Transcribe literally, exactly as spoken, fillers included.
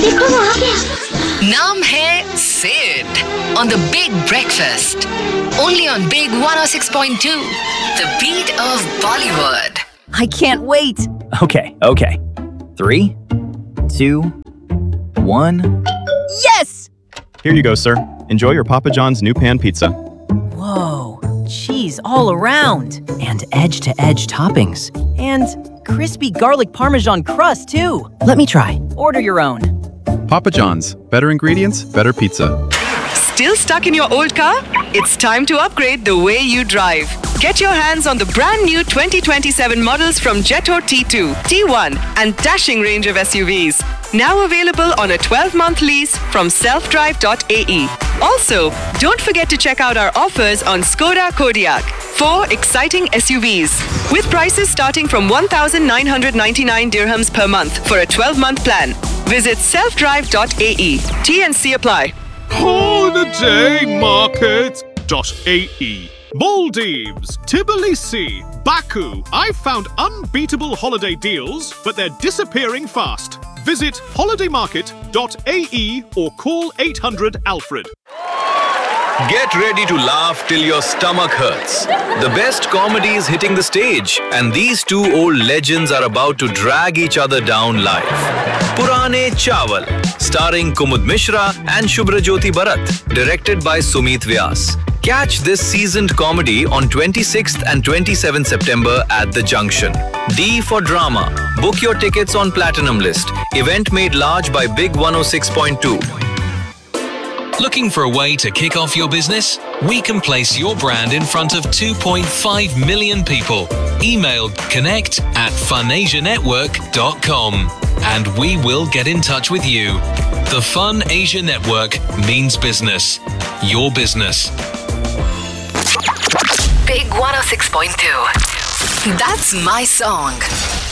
देखो वो आ गया। नाम है Sid on the Big Breakfast. Only on Big one oh six point two. The beat of Bollywood. I can't wait. Okay, okay. Three, two, one. Yes! Here you go, sir. Enjoy your Papa John's new pan pizza. Whoa, cheese all around. And edge-to-edge toppings. And crispy garlic parmesan crust, too. Let me try. Order your own. Papa John's. Better ingredients, better pizza. Still stuck in your old car? It's time to upgrade the way you drive. Get your hands on the brand new twenty twenty-seven models from Jetto T two, T one and dashing range of S U Vs. Now available on a twelve-month lease from self drive dot A E. Also, don't forget to check out our offers on Skoda Kodiaq. Four exciting S U Vs with prices starting from one thousand nine hundred ninety-nine dirhams per month for a twelve-month plan. Visit self drive dot A E. T and C apply. holiday market dot A E. Maldives, Tbilisi, Baku. I've found unbeatable holiday deals, but they're disappearing fast. Visit holiday market dot A E or call eight hundred Alfred. Get ready to laugh till your stomach hurts. The best comedy is hitting the stage, and these two old legends are about to drag each other down live. Purane Chawal, starring Kumud Mishra and Shubhrajyoti Bharat, directed by Sumit Vyas. Catch this seasoned comedy on twenty-sixth and twenty-seventh September at The Junction. D for Drama. Book your tickets on Platinum List. Event made large by Big one oh six point two. Looking for a way to kick off your business? We can place your brand in front of two point five million people. Email connect at funasia network dot com and we will get in touch with you. The Fun Asia Network means business. Your business. Big one oh six point two. That's my song.